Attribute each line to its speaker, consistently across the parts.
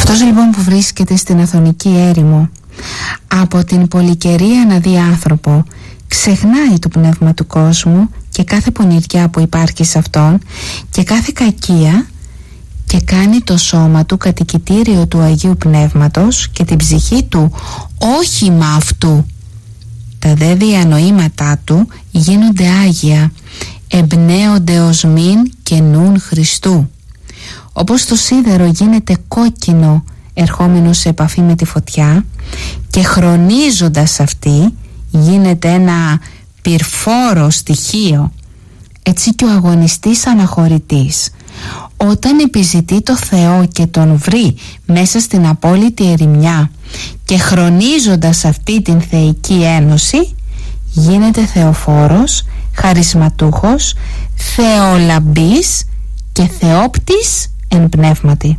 Speaker 1: Αυτός λοιπόν που βρίσκεται στην Αθωνική έρημο, από την πολυκαιρία να δει άνθρωπο, ξεχνάει το πνεύμα του κόσμου και κάθε πονηριά που υπάρχει σε αυτόν και κάθε κακία, και κάνει το σώμα του κατοικητήριο του Αγίου Πνεύματος και την ψυχή του όχημα αυτού. Τα δε διανοήματά του γίνονται άγια, εμπνέονται οσμήν και νουν Χριστού. Όπως το σίδερο γίνεται κόκκινο ερχόμενο σε επαφή με τη φωτιά και χρονίζοντας αυτή γίνεται ένα πυρφόρο στοιχείο, έτσι και ο αγωνιστής αναχωρητής όταν επιζητεί το Θεό και τον βρει μέσα στην απόλυτη ερημιά και χρονίζοντας αυτή την θεϊκή ένωση γίνεται θεοφόρος, χαρισματούχος, θεολαμπής και θεόπτης εν πνεύματι.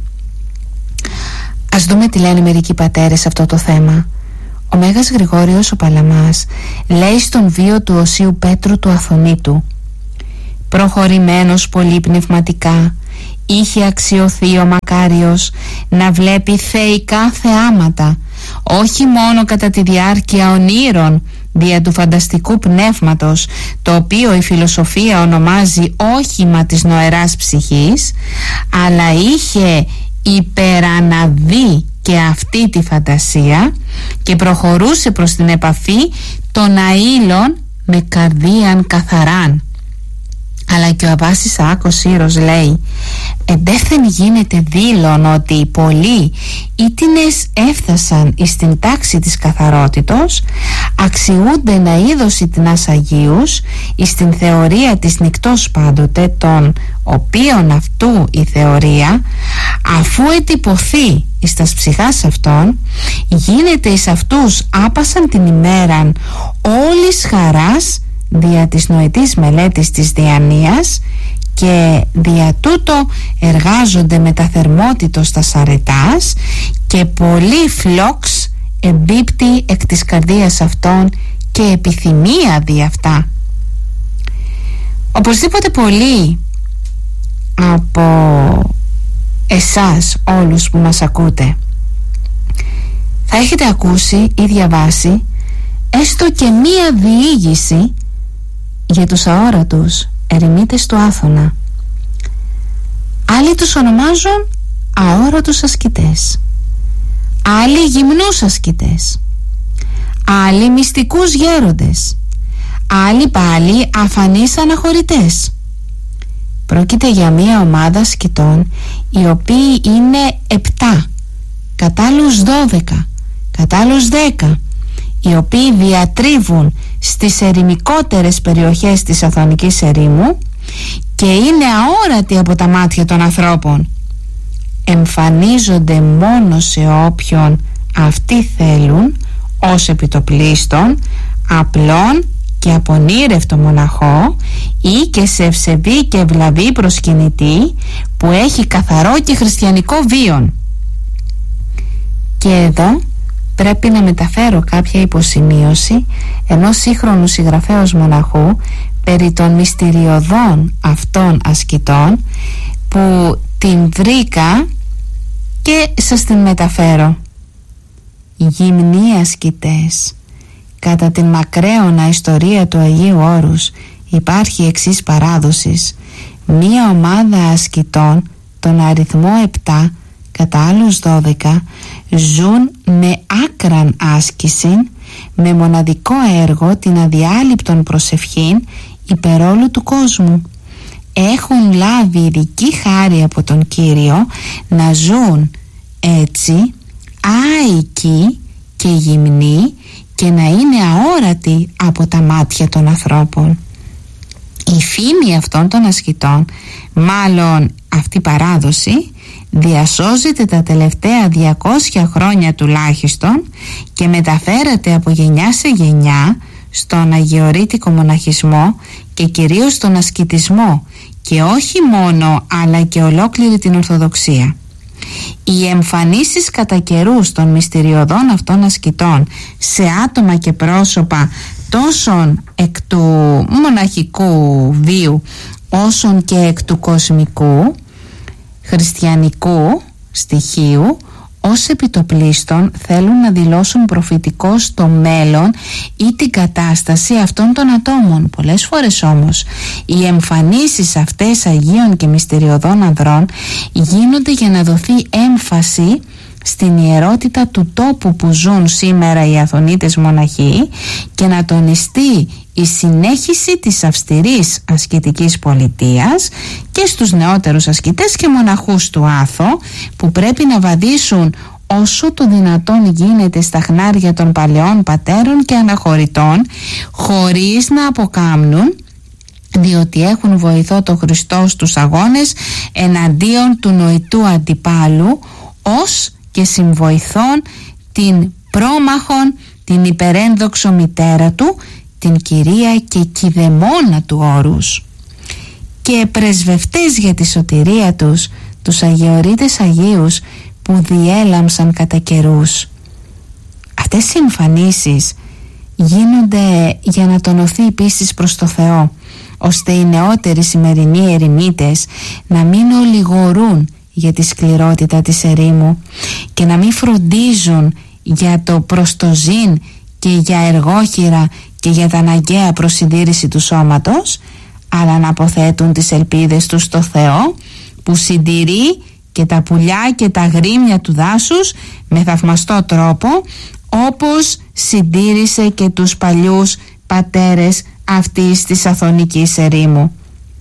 Speaker 1: Ας δούμε τι λένε μερικοί πατέρες σε αυτό το θέμα. Ο Μέγας Γρηγόριος ο Παλαμάς λέει στον βίο του Οσίου Πέτρου του Αθωνίτου: προχωρημένος πολύ πνευματικά, είχε αξιωθεί ο μακάριος να βλέπει θεϊκά θεάματα, όχι μόνο κατά τη διάρκεια ονείρων δια του φανταστικού πνεύματος, το οποίο η φιλοσοφία ονομάζει όχημα της νοεράς ψυχής, αλλά είχε υπεραναδεί και αυτή τη φαντασία και προχωρούσε προς την επαφή των αήλων με καρδίαν καθαράν. Αλλά και ο Αββάς Ισαάκος Σύρος λέει: εμπέφθεν γίνεται δήλων ότι οι πολλοί ήτινες έφτασαν εις την τάξη της καθαρότητος, αξιούνται να είδωση την Αγίους εις την θεωρία της νυκτός πάντοτε, των οποίων αυτού η θεωρία, αφού ετυπωθεί εις τας ψυχάς αυτών, γίνεται εις αυτούς άπασαν την ημέραν όλης χαράς δια της νοητής μελέτης της διανοίας, και δια τούτο εργάζονται με τα θερμότητος τας αρετάς και πολύ φλόξ εμπίπτει εκ της καρδίας αυτών και επιθυμία δι' αυτά. Οπωσδήποτε πολλοί από εσάς όλους που μας ακούτε θα έχετε ακούσει ή διαβάσει έστω και μία διήγηση για τους αόρατους ερημίτες του Άθωνα. Άλλοι τους ονομάζουν αόρατους ασκητές, άλλοι γυμνούς ασκητές, άλλοι μυστικούς γέροντες, άλλοι πάλι αφανείς αναχωρητές. Πρόκειται για μία ομάδα ασκητών οι οποίοι είναι 7, κατά άλλους 12, κατά άλλους 10, οι οποίοι διατρίβουν στις ερημικότερες περιοχές της Αθωνικής ερήμου και είναι αόρατοι από τα μάτια των ανθρώπων. Εμφανίζονται μόνο σε όποιον αυτοί θέλουν, ως επιτοπλίστων, απλών και απονήρευτο μοναχό ή και σε ευσεβή και ευλαβή προσκυνητή που έχει καθαρό και χριστιανικό βίον. Και εδώ πρέπει να μεταφέρω κάποια υποσημείωση ενός σύγχρονου συγγραφέως μοναχού περί των μυστηριωδών αυτών ασκητών, που την βρήκα και σας την μεταφέρω. Γυμνοί ασκητές. Κατά την μακραίωνα ιστορία του Αγίου Όρους υπάρχει εξής παράδοσης: μία ομάδα ασκητών, τον αριθμό 7, κατά άλλους 12, ζουν με άκραν άσκηση, με μοναδικό έργο την αδιάλειπτον προσευχήν υπερόλου του κόσμου. Έχουν λάβει ειδική χάρη από τον Κύριο να ζουν έτσι άοικοι και γυμνοί και να είναι αόρατοι από τα μάτια των ανθρώπων. Η φήμη αυτών των ασκητών, μάλλον αυτή η παράδοση, διασώζεται τα τελευταία 200 χρόνια τουλάχιστον και μεταφέρεται από γενιά σε γενιά στον αγιορείτικο μοναχισμό και κυρίως στον ασκητισμό, και όχι μόνο αλλά και ολόκληρη την Ορθοδοξία. Οι εμφανίσεις κατά καιρούς των μυστηριωδών αυτών ασκητών σε άτομα και πρόσωπα τόσον εκ του μοναχικού βίου όσον και εκ του κοσμικού χριστιανικού στοιχείου ως επιτοπλίστων θέλουν να δηλώσουν προφητικό στο μέλλον ή την κατάσταση αυτών των ατόμων. Πολλές φορές όμως οι εμφανίσεις αυτές Αγίων και μυστηριωδών ανδρών γίνονται για να δοθεί έμφαση στην ιερότητα του τόπου που ζουν σήμερα οι Αθωνίτες μοναχοί και να τονιστεί η συνέχιση της αυστηρής ασκητικής πολιτείας και στους νεότερους ασκητές και μοναχούς του Άθο, που πρέπει να βαδίσουν όσο το δυνατόν γίνεται στα χνάρια των παλαιών πατέρων και αναχωρητών, χωρίς να αποκάμνουν, διότι έχουν βοηθό το Χριστό στους αγώνες εναντίον του νοητού αντιπάλου, ως και συμβοηθών την πρόμαχον, την υπερένδοξο μητέρα του, την κυρία και κηδεμόνα του όρους, και πρεσβευτές για τη σωτηρία τους, τους αγιορείτες Αγίους που διέλαμψαν κατά καιρούς. Αυτές οι εμφανίσεις γίνονται για να τονωθεί η πίστη προς το Θεό, ώστε οι νεότεροι σημερινοί ερημίτες να μην ολιγορούν για τη σκληρότητα της ερήμου και να μην φροντίζουν για το προστοζήν και για εργόχειρα και για τα αναγκαία προσυντήρηση του σώματος, αλλά να αποθέτουν τις ελπίδες τους στο Θεό που συντηρεί και τα πουλιά και τα γρήμια του δάσους με θαυμαστό τρόπο, όπως συντήρησε και τους παλιούς πατέρες αυτής της Αθωνικής ερήμου.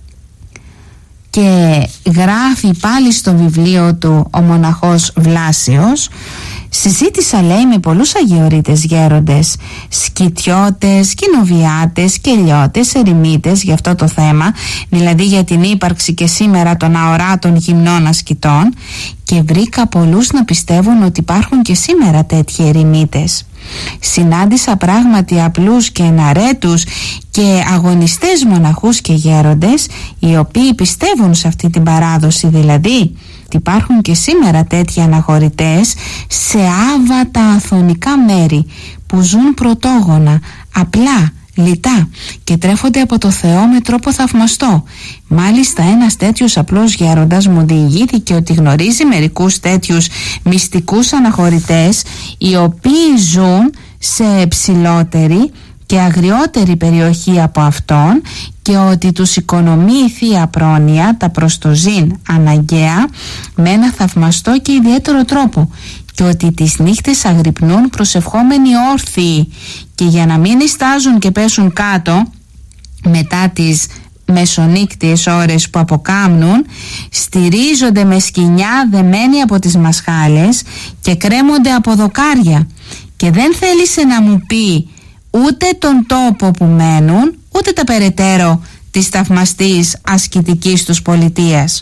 Speaker 1: Και γράφει πάλι στο βιβλίο του ο μοναχός Βλάσιος: συζήτησα, λέει, με πολλούς αγιορείτες γέροντες, σκητιώτες, κοινοβιάτες, κελιώτες, ερημίτες για αυτό το θέμα, δηλαδή για την ύπαρξη και σήμερα των αοράτων γυμνών ασκητών, και βρήκα πολλούς να πιστεύουν ότι υπάρχουν και σήμερα τέτοιοι ερημίτες. Συνάντησα πράγματι απλούς και εναρέτους και αγωνιστές μοναχούς και γέροντες, οι οποίοι πιστεύουν σε αυτή την παράδοση, δηλαδή ότι υπάρχουν και σήμερα τέτοιοι αναχωρητές σε άβατα αθωνικά μέρη που ζουν πρωτόγωνα, απλά, λιτά και τρέφονται από το Θεό με τρόπο θαυμαστό. Μάλιστα ένας τέτοιος απλός γέροντας μου διηγήθηκε ότι γνωρίζει μερικούς τέτοιους μυστικούς αναχωρητές, οι οποίοι ζουν σε ψηλότερη και αγριότερη περιοχή από αυτόν, και ότι τους οικονομεί η Θεία Πρόνοια τα προστοζήν αναγκαία με ένα θαυμαστό και ιδιαίτερο τρόπο, και ότι τις νύχτες αγρυπνούν προσευχόμενοι όρθιοι, και για να μην ιστάζουν και πέσουν κάτω μετά τις μεσονύκτιες ώρες που αποκάμνουν, στηρίζονται με σκοινιά δεμένοι από τις μασχάλες και κρέμονται από δοκάρια, και δεν θέλησε να μου πει ούτε τον τόπο που μένουν, ούτε τα περαιτέρω της θαυμαστής ασκητικής τους πολιτείας.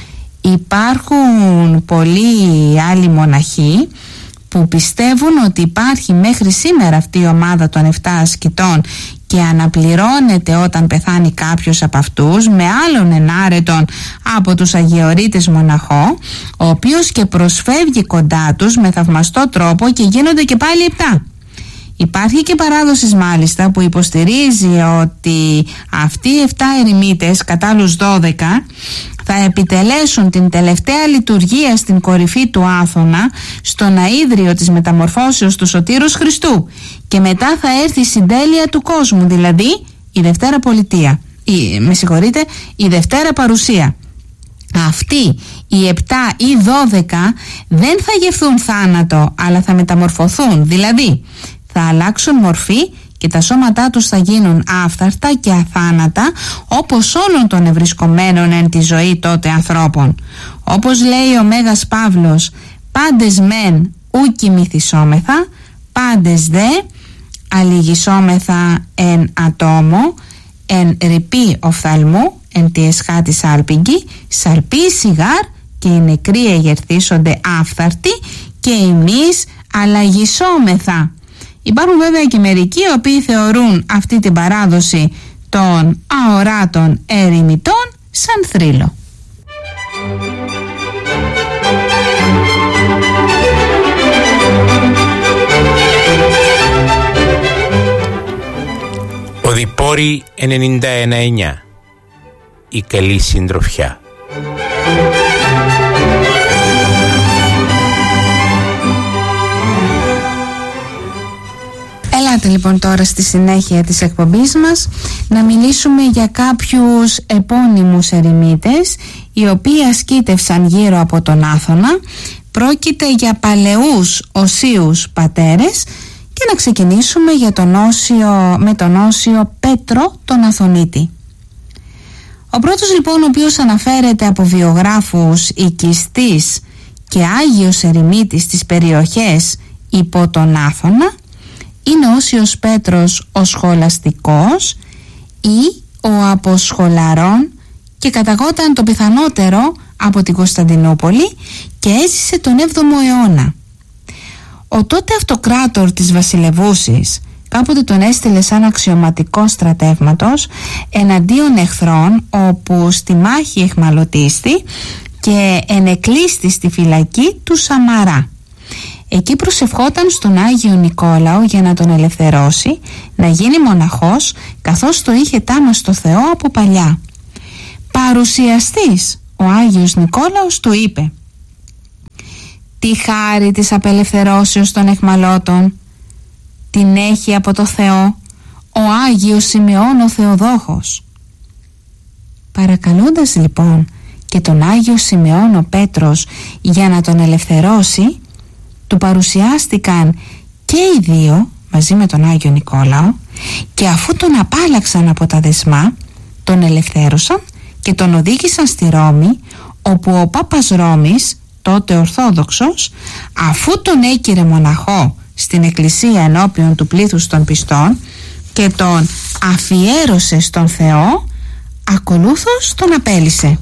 Speaker 1: Υπάρχουν πολλοί άλλοι μοναχοί που πιστεύουν ότι υπάρχει μέχρι σήμερα αυτή η ομάδα των 7 ασκητών και αναπληρώνεται όταν πεθάνει κάποιος από αυτούς με άλλον ενάρετον από τους αγιορείτες μοναχό, ο οποίος και προσφεύγει κοντά τους με θαυμαστό τρόπο και γίνονται και πάλι 7. Υπάρχει και παράδοση μάλιστα που υποστηρίζει ότι αυτοί οι 7 ερημίτες κατά άλλους 12 θα επιτελέσουν την τελευταία λειτουργία στην κορυφή του Άθωνα, στο αΐδριο της μεταμορφώσεως του Σωτήρος Χριστού, και μετά θα έρθει η συντέλεια του κόσμου, δηλαδή η Δευτέρα Πολιτεία, η Δευτέρα Παρουσία. Αυτοί οι 7 ή 12 δεν θα γευθούν θάνατο, αλλά θα μεταμορφωθούν, δηλαδή θα αλλάξουν μορφή και τα σώματά τους θα γίνουν άφθαρτα και αθάνατα, όπως όλων των ευρισκομένων εν τη ζωή τότε ανθρώπων. Όπως λέει ο Μέγας Παύλος, πάντες μεν ου κοιμηθισόμεθα, πάντες δε αλιγισόμεθα εν ατόμο, εν ρηπή οφθαλμού, εν τη εσχάτη σάλπιγγι, σαρπή σιγάρ, και οι νεκροί εγερθήσονται άφθαρτοι και εμείς αλλαγισόμεθα. Υπάρχουν βέβαια και μερικοί οι οποίοι θεωρούν αυτή την παράδοση των αοράτων ερημιτών σαν θρύλο.
Speaker 2: Οδηπόρη 91-9. Η καλή συντροφιά.
Speaker 1: Ελάτε λοιπόν τώρα στη συνέχεια της εκπομπής μας να μιλήσουμε για κάποιους επώνυμους ερημίτες οι οποίοι ασκήτευσαν γύρω από τον Άθωνα. Πρόκειται για παλαιούς οσίους πατέρες και να ξεκινήσουμε με τον Όσιο Πέτρο τον Αθωνίτη. Ο πρώτος λοιπόν ο οποίος αναφέρεται από βιογράφους οικιστής και Άγιος ερημίτης στις περιοχές υπό τον Άθωνα είναι ο Όσιος Πέτρος ο Σχολαστικός ή ο Αποσχολαρών και καταγόταν το πιθανότερο από την Κωνσταντινούπολη και έζησε τον 7ο αιώνα. Ο τότε αυτοκράτορ της Βασιλεβούσης κάποτε τον έστειλε σαν αξιωματικό στρατεύματος εναντίον εχθρών, όπου στη μάχη εχμαλωτίστη και ενεκλείστη στη φυλακή του Σαμαρά. Εκεί προσευχόταν στον Άγιο Νικόλαο για να τον ελευθερώσει, να γίνει μοναχός, καθώς το είχε τάμα στο Θεό από παλιά. Παρουσιαστής ο Άγιος Νικόλαος του είπε: «Τη χάρη της απελευθερώσεως των εχμαλώτων την έχει από το Θεό ο Άγιος Σημεών ο Θεοδόχος». Παρακαλώντας λοιπόν και τον Άγιο Σημεών ο Πέτρος για να τον ελευθερώσει, του παρουσιάστηκαν και οι δύο μαζί με τον Άγιο Νικόλαο και αφού τον απάλλαξαν από τα δεσμά, τον ελευθέρωσαν και τον οδήγησαν στη Ρώμη, όπου ο Πάπας Ρώμης, τότε Ορθόδοξος, αφού τον έκυρε μοναχό στην εκκλησία ενώπιον του πλήθους των πιστών και τον αφιέρωσε στον Θεό, ακολούθως τον απέλυσε.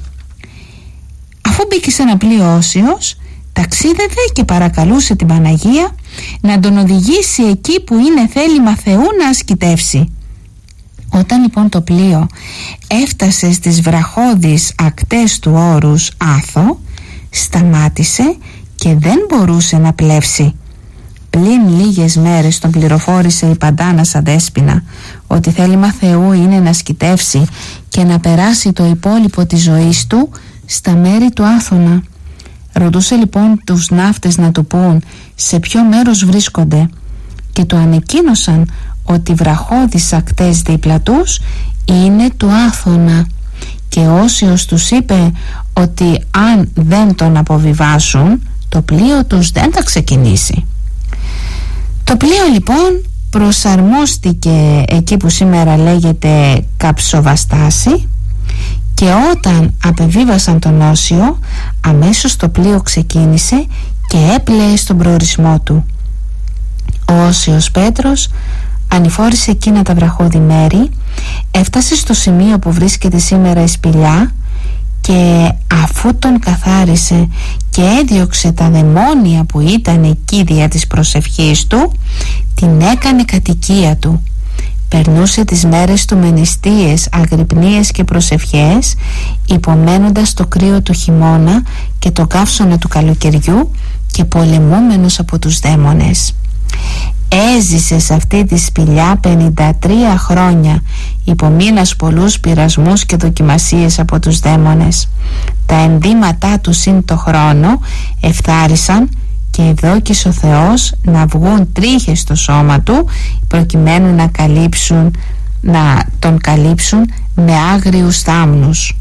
Speaker 1: Αφού μπήκε σε ένα πλοίο Όσιος, ταξίδευε και παρακαλούσε την Παναγία να τον οδηγήσει εκεί που είναι θέλημα Θεού να ασκητεύσει. Όταν λοιπόν το πλοίο έφτασε στις βραχώδεις ακτές του όρους Άθο, σταμάτησε και δεν μπορούσε να πλεύσει. Πλην λίγες μέρες τον πληροφόρησε η Παντάνασα Δέσποινα ότι θέλημα Θεού είναι να ασκητεύσει και να περάσει το υπόλοιπο της ζωής του στα μέρη του Άθωνα. Ρωτούσε λοιπόν τους ναύτες να του πούν σε ποιο μέρος βρίσκονται και του ανεκοίνωσαν ότι βραχώδεις ακτές δίπλα τους είναι του Άθωνα, και Όσιος τους είπε ότι αν δεν τον αποβιβάσουν το πλοίο τους δεν θα ξεκινήσει. Το πλοίο λοιπόν προσαρμόστηκε εκεί που σήμερα λέγεται Καψοβαστάση και όταν απεβίβασαν τον Όσιο, αμέσως το πλοίο ξεκίνησε και έπλεε στον προορισμό του. Ο Όσιος Πέτρος ανηφόρησε εκείνα τα βραχώδη μέρη, έφτασε στο σημείο που βρίσκεται σήμερα η σπηλιά και αφού τον καθάρισε και έδιωξε τα δαιμόνια που ήταν εκεί δια της προσευχής του, την έκανε κατοικία του. Περνούσε τις μέρες του με νηστείες, αγρυπνίες και προσευχές, υπομένοντας το κρύο του χειμώνα και το καύσωνα του καλοκαιριού και πολεμούμενος από τους δαίμονες. Έζησε σε αυτή τη σπηλιά 53 χρόνια, υπομείνας πολλούς πειρασμούς και δοκιμασίες από τους δαίμονες. Τα ενδύματά του συν το χρόνο εφθάρισαν και ευδόκησε ο Θεός να βγουν τρίχες στο σώμα του προκειμένου να τον καλύψουν με άγριους θάμνους.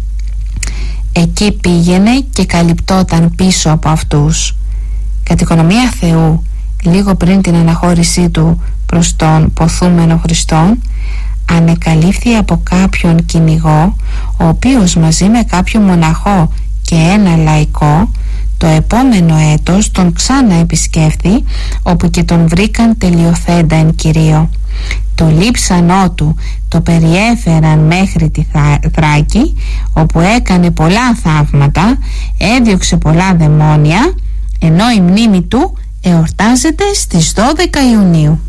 Speaker 1: Εκεί πήγαινε και καλυπτόταν πίσω από αυτούς. Κατ' οικονομία Θεού, λίγο πριν την αναχώρησή του προς τον ποθούμενο Χριστόν, ανεκαλύφθη από κάποιον κυνηγό, ο οποίος μαζί με κάποιο μοναχό και ένα λαϊκό το επόμενο έτος τον ξανά επισκέφθη, όπου και τον βρήκαν τελειοθέντα εν Κυρίω. Το λείψανό του το περιέφεραν μέχρι τη Θράκη, όπου έκανε πολλά θαύματα, έδιωξε πολλά δαιμόνια, ενώ η μνήμη του εορτάζεται στις 12 Ιουνίου.